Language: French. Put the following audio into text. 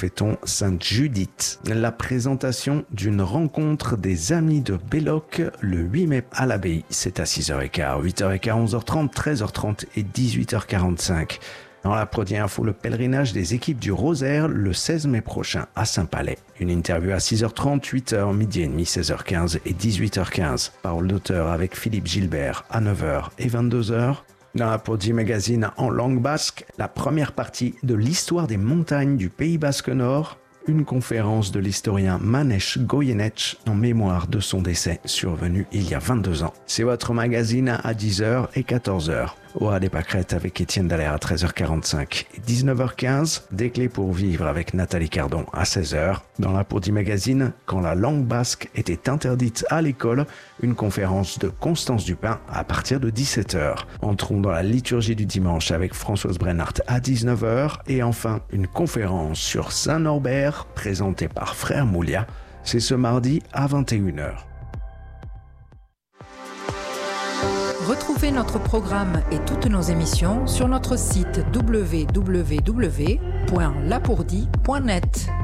fêtons Sainte Judith. La présentation d'une rencontre des Amis de Belloc le 8 mai à l'abbaye. C'est à 6h15, 8h15, 11h30, 13h30 et 18h45. Dans la Prodi Info, le pèlerinage des équipes du Rosaire le 16 mai prochain à Saint-Palais. Une interview à 6h30, 8h, midi et demi, 16h15 et 18h15. Parole d'auteur avec Philippe Gilbert à 9h et 22h. Dans la Prodi Magazine en langue basque, la première partie de l'histoire des montagnes du Pays Basque Nord. Une conférence de l'historien Manesh Goyeneche en mémoire de son décès survenu il y a 22 ans. C'est votre magazine à 10h et 14h. Aura des pâquerettes avec Étienne Dallaire à 13h45 et 19h15. Des clés pour vivre avec Nathalie Cardon à 16h. Dans la Prodi Magazine, quand la langue basque était interdite à l'école, une conférence de Constance Dupin à partir de 17h. Entrons dans la liturgie du dimanche avec Françoise Brennart à 19h. Et enfin, une conférence sur Saint-Norbert présentée par Frère Moulia. C'est ce mardi à 21h. Retrouvez notre programme et toutes nos émissions sur notre site www.lapourdie.net.